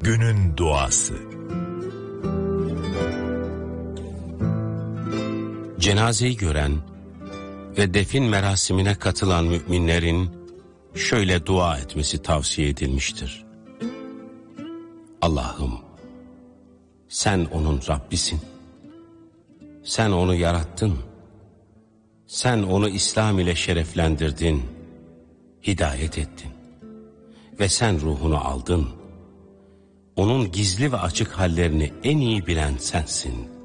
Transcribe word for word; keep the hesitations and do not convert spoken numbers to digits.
Günün duası. Cenazeyi gören ve defin merasimine katılan müminlerin şöyle dua etmesi tavsiye edilmiştir. Allah'ım, sen onun Rabbisin. Sen onu yarattın. Sen onu İslam ile şereflendirdin, hidayet ettin. Ve sen ruhunu aldın. Onun gizli ve açık hallerini en iyi bilen sensin.